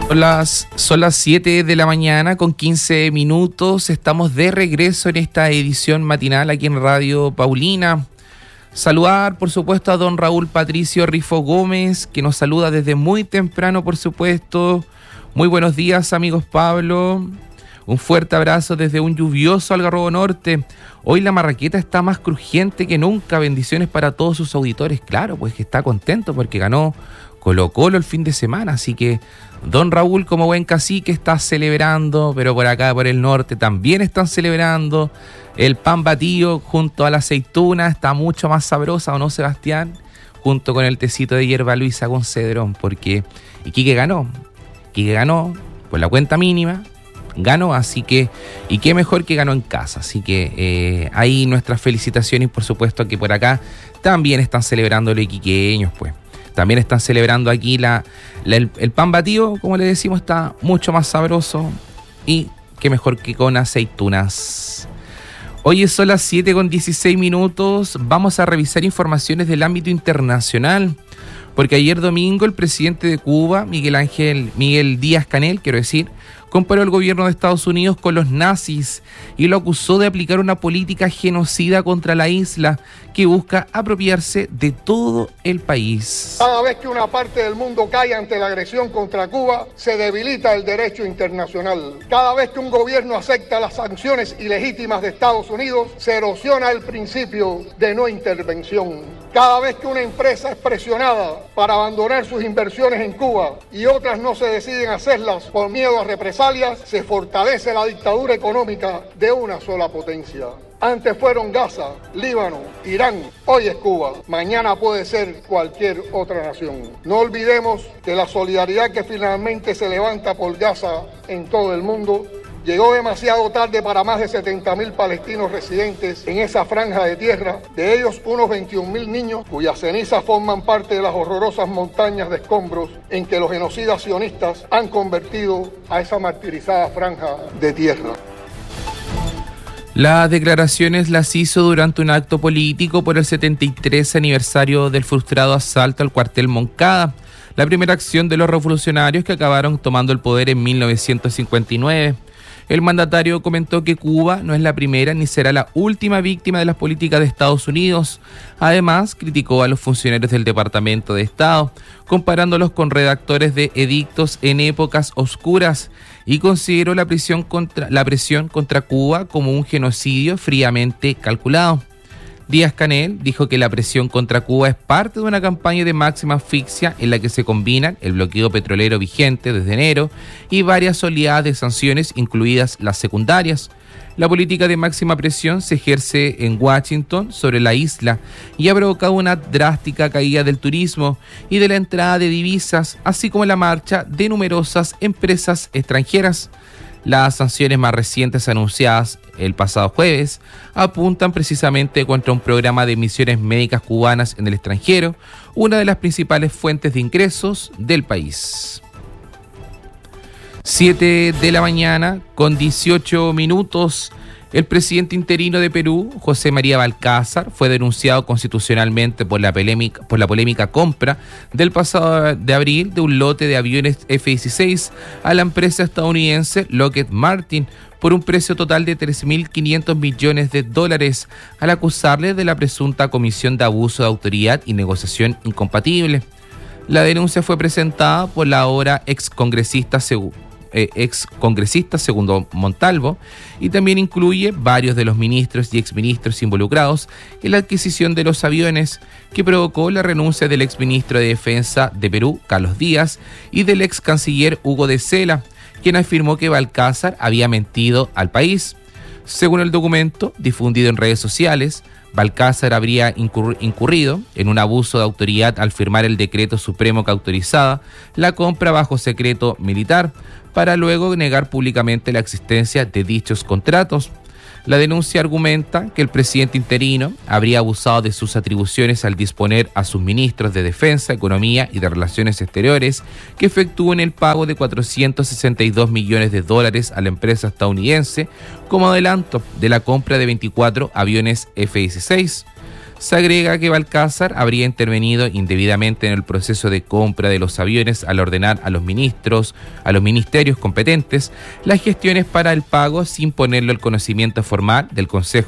Son las 7 de la mañana con 15 minutos. Estamos de regreso en esta edición matinal aquí en Radio Paulina. Saludar, por supuesto, a don Raúl Patricio Rifo Gómez, que nos saluda desde muy temprano, por supuesto. Muy buenos días, amigos Pablo. Un fuerte abrazo desde un lluvioso Algarrobo Norte. Hoy la marraqueta está más crujiente que nunca. Bendiciones para todos sus auditores. Claro, pues que está contento porque ganó Colo-Colo el fin de semana, así que don Raúl, como buen cacique, está celebrando, pero por acá, por el norte, también están celebrando. El pan batido junto a la aceituna está mucho más sabrosa, ¿o no, Sebastián? Junto con el tecito de hierba Luisa con cedrón, porque Iquique ganó, por la cuenta mínima, ganó, así que, y qué mejor que ganó en casa, así que ahí nuestras felicitaciones, por supuesto que por acá también están celebrando los iquiqueños, pues. También están celebrando aquí el pan batido, como le decimos, está mucho más sabroso y qué mejor que con aceitunas. Hoy son las 7:16 minutos. Vamos a revisar informaciones del ámbito internacional, porque ayer domingo el presidente de Cuba, Miguel Díaz-Canel, comparó el gobierno de Estados Unidos con los nazis y lo acusó de aplicar una política genocida contra la isla que busca apropiarse de todo el país. Cada vez que una parte del mundo cae ante la agresión contra Cuba, se debilita el derecho internacional. Cada vez que un gobierno acepta las sanciones ilegítimas de Estados Unidos, se erosiona el principio de no intervención. Cada vez que una empresa es presionada para abandonar sus inversiones en Cuba y otras no se deciden hacerlas por miedo a represalias, se fortalece la dictadura económica de una sola potencia. Antes fueron Gaza, Líbano, Irán, hoy es Cuba, mañana puede ser cualquier otra nación. No olvidemos que la solidaridad que finalmente se levanta por Gaza en todo el mundo llegó demasiado tarde para más de 70.000 palestinos residentes en esa franja de tierra, de ellos unos 21.000 niños cuyas cenizas forman parte de las horrorosas montañas de escombros en que los genocidas sionistas han convertido a esa martirizada franja de tierra. Las declaraciones las hizo durante un acto político por el 73 aniversario del frustrado asalto al cuartel Moncada, la primera acción de los revolucionarios que acabaron tomando el poder en 1959. El mandatario comentó que Cuba no es la primera ni será la última víctima de las políticas de Estados Unidos. Además, criticó a los funcionarios del Departamento de Estado, comparándolos con redactores de edictos en épocas oscuras, y consideró la presión contra Cuba como un genocidio fríamente calculado. Díaz-Canel dijo que la presión contra Cuba es parte de una campaña de máxima asfixia en la que se combinan el bloqueo petrolero vigente desde enero y varias oleadas de sanciones, incluidas las secundarias. La política de máxima presión se ejerce en Washington sobre la isla y ha provocado una drástica caída del turismo y de la entrada de divisas, así como la marcha de numerosas empresas extranjeras. Las sanciones más recientes anunciadas el pasado jueves apuntan precisamente contra un programa de misiones médicas cubanas en el extranjero, una de las principales fuentes de ingresos del país. 7 de la mañana con 18 minutos. El presidente interino de Perú, José María Balcázar, fue denunciado constitucionalmente por la polémica compra del pasado de abril de un lote de aviones F-16 a la empresa estadounidense Lockheed Martin por un precio total de $3.500 millones, al acusarle de la presunta comisión de abuso de autoridad y negociación incompatible. La denuncia fue presentada por la ahora excongresista Segundo Montalvo y también incluye varios de los ministros y exministros involucrados en la adquisición de los aviones, que provocó la renuncia del exministro de Defensa de Perú, Carlos Díaz, y del ex canciller Hugo de Sela, quien afirmó que Balcázar había mentido al país. Según el documento difundido en redes sociales, Balcázar habría incurrido en un abuso de autoridad al firmar el decreto supremo que autorizaba la compra bajo secreto militar, para luego negar públicamente la existencia de dichos contratos. La denuncia argumenta que el presidente interino habría abusado de sus atribuciones al disponer a sus ministros de Defensa, Economía y de Relaciones Exteriores que efectúen el pago de $462 millones a la empresa estadounidense como adelanto de la compra de 24 aviones F-16. Se agrega que Balcázar habría intervenido indebidamente en el proceso de compra de los aviones al ordenar a los ministerios competentes las gestiones para el pago sin ponerlo al conocimiento formal del Consejo